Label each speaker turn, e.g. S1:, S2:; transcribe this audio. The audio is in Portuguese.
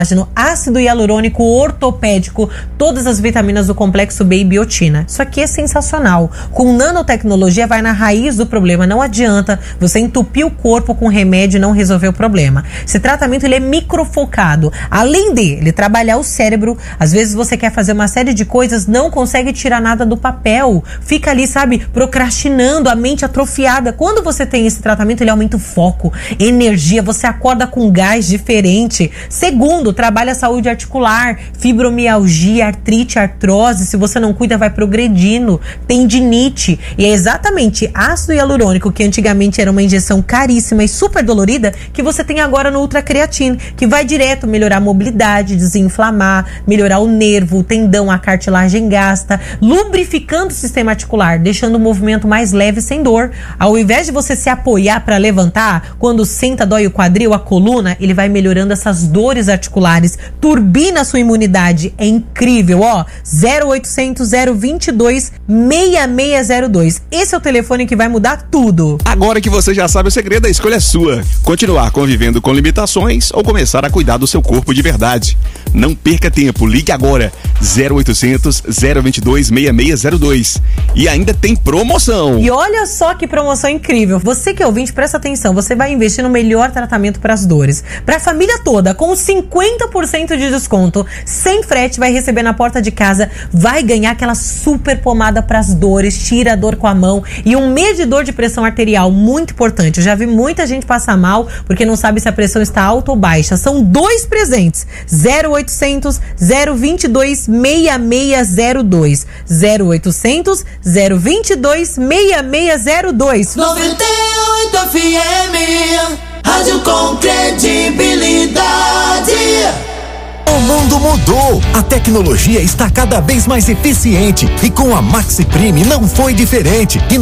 S1: ácido hialurônico ortopédico, todas as vitaminas do complexo B e biotina. Isso aqui é sensacional. Com nanotecnologia vai na raiz do problema. Não adianta você entupir o corpo com remédio e não resolver o problema. Esse tratamento ele é microfocado. Além de ele trabalhar o cérebro, às vezes você quer fazer uma série de coisas, não consegue tirar nada do papel. Fica ali, sabe, procrastinando, a mente atrofiada. Quando você tem esse tratamento, ele aumenta o foco, energia, você acorda com gás diferente. Segundo, trabalha a saúde articular, fibromialgia, artrite, artrose. Se você não cuida, vai progredindo. Tendinite. E é exatamente ácido hialurônico, que antigamente era uma injeção caríssima e super dolorida, que você tem agora no Ultra Creatine, que vai direto melhorar a mobilidade, desinflamar, melhorar o nervo, o tendão, a cartilagem gasta, lubrificando o sistema articular, deixando o movimento mais leve sem dor. Ao invés de você se apoiar para levantar, quando senta, dói o quadril, a coluna, ele vai melhorando essas dores articulares, turbina a sua imunidade. É incrível, ó. 0800 022 6602. Esse é o telefone que vai mudar tudo.
S2: Agora que você já sabe o segredo, a escolha é sua. Continuar convivendo com limitações ou começar a cuidar do seu corpo de verdade. Não perca tempo, ligue agora. 0800 022 6602. E ainda tem promoção.
S1: E olha só que promoção incrível. Você que é ouvinte, presta atenção. Você vai investir no melhor tratamento para as dores. Para a família toda, com 50% de desconto. Sem frete, vai receber na porta de casa. Vai ganhar aquela super pomada para as dores. Tira a dor com a mão. E um medidor de pressão arterial, muito importante. Eu já vi muita gente passar mal porque não sabe se a pressão está alta ou baixa. São 2 presentes. 0800 022 6602. 0800 022 6602.
S3: 98 FM, rádio com credibilidade.
S4: O mundo mudou, a tecnologia está cada vez mais eficiente e com a Maxi Prime não foi diferente.